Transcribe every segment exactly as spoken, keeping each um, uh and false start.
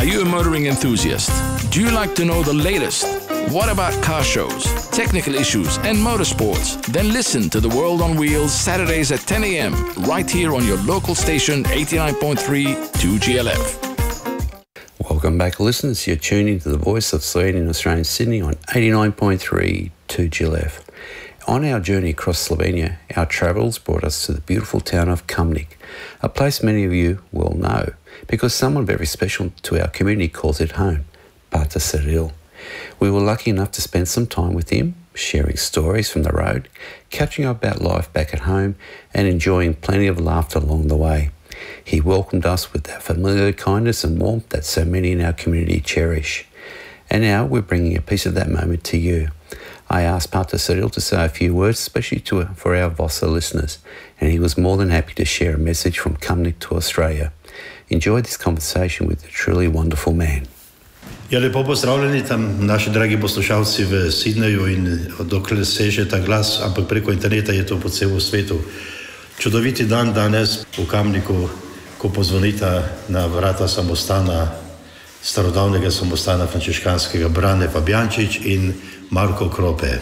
Are you a motoring enthusiast? Do you like to know the latest? What about car shows, technical issues and motorsports? Then listen to The World on Wheels Saturdays at ten a m right here on your local station eighty-nine point three two G L F. Welcome back, listeners. You're tuning to the voice of Slovenian Australian Sydney on eighty-nine point three two G L F. On our journey across Slovenia, our travels brought us to the beautiful town of Kamnik, a place many of you will know, because someone very special to our community calls it home, Pater Cyril. We were lucky enough to spend some time with him, sharing stories from the road, catching up about life back at home, and enjoying plenty of laughter along the way. He welcomed us with that familiar kindness and warmth that so many in our community cherish. And now we're bringing a piece of that moment to you. I asked Pater Cyril to say a few words, especially to, for our Vossa listeners, and he was more than happy to share a message from Kamnik to Australia. Enjoy this conversation with a truly wonderful man. Ja, lepo pozdravljeni tam naši dragi poslušalci v Sydneyju in dokler seže ta glas, ampak preko interneta je to po celem svetu. Čudoviti dan danes v Kamniku, ko pozvonita na vrata samostana, starodavnega samostana frančiškanskega Brane Fabjančič in Marko Krope.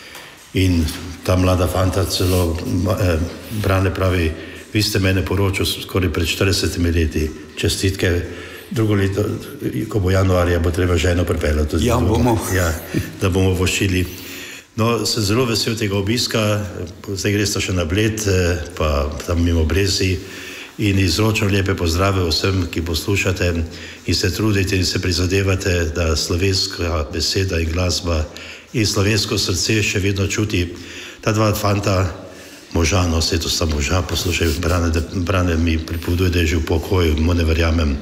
In ta mlada fanta celo eh, Brane pravi, vi ste mene poročil skoraj pred štiridesetimi leti, čestitke, drugo leto, ko bo januarja, bo treba ženo pripeljati. Ja, bomo. Ja, da bomo voščili. No, sem zelo vesel tega obiska, zdaj gresta še na Bled, pa tam mimo Brezi in izročam lepe pozdrave vsem, ki poslušate in se trudite in se prizadevate, da slovenska beseda in glasba in slovensko srce še vedno čuti. Ta dva fanta, moža, no, vse to sta moža, poslušaj, Brane, Brane mi pripoveduje, da je že v pokoju, mu ne verjamem.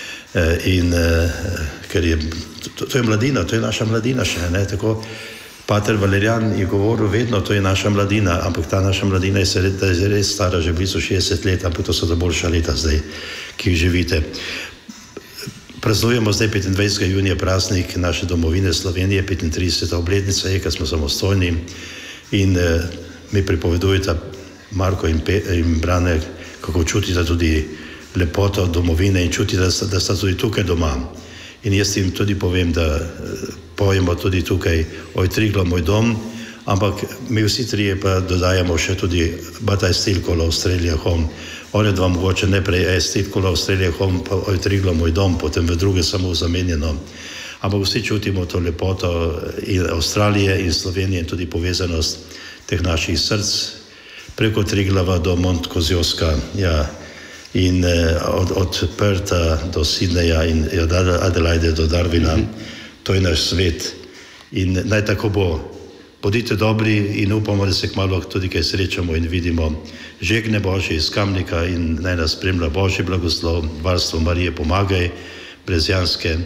In ker je, to, to je mladina, to je naša mladina še, ne, tako. Pater Valerijan je govoril vedno, to je naša mladina, ampak ta naša mladina je, red, je res stara, že blizu šestdeset let, ampak to so da boljša leta zdaj, ki jih živite. Praznujemo zdaj petindvajsetega junija praznik naše domovine Slovenije, petintrideseta obletnica je, kad smo samostojni in eh, mi pripovedujeta Marko in, Pe, in Brane, kako čutite tudi lepoto domovine in čutite, da, da sta tudi tukaj doma. In jaz jim tudi povem, da pojemo tudi tukaj Oj Triglav, moj dom, ampak mi vsi trije pa dodajamo še tudi But I still call Australia home. One dva mogoče ne prej I still call Australia home, pa Oj Triglav, moj dom, potem v druge samo zamenjeno. Ampak vsi čutimo to lepoto in Avstralije in Slovenije in tudi povezanost teh naših src preko Triglava do Mont Kozjoska, ja. In eh, od, od Perta do Sydneya in od Adelaide do Darwina, mm-hmm. To je naš svet. In naj tako bo. Bodite dobri in upamo, da se kmalo tudi kaj srečamo in vidimo. Žegne Božje iz Kamnika in naj nas spremlja Božji blagoslov, varstvo Marije pomagaj, brezjanske.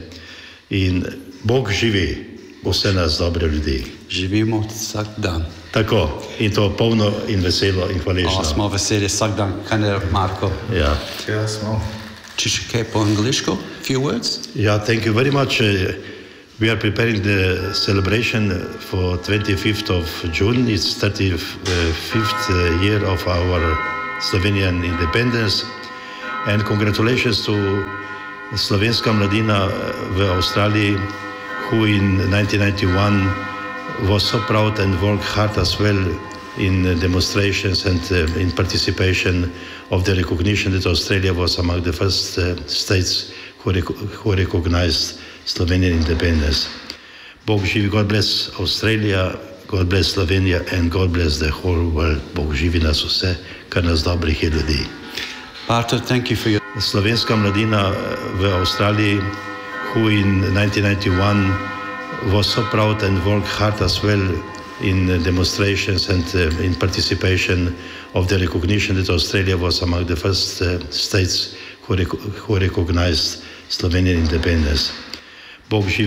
In Bog živi, vse nas dobre ljudi. Živimo vsak dan. Tako, in to polno in veselo in hvaležno. O, smo veseli vsak dan, kaj ne, Marko? Ja. Ja, smo. Če še kaj po angliško? Few words? Yeah, thank you very much. Uh, we are preparing the celebration for twenty-fifth of June. It's thirty-fifth year of our Slovenian independence. And congratulations to Slovenska mladina v Australiji, who in nineteen ninety-one was so proud and worked hard as well in demonstrations and uh, in participation of the recognition that Australia was among the first uh, states who, rec who recognized Slovenian independence. Bog živi, God bless Australia, God bless Slovenia and God bless the whole world. Bog živi nas vse, kar nas dobrih je ljudi. Pater, thank you for your... Slovenska mladina v Australiji, who in nineteen ninety-one was so proud and worked hard as well in demonstrations and uh, in participation of the recognition that Australia was among the first uh, states who, rec who recognized Slovenian independence. Bog živi.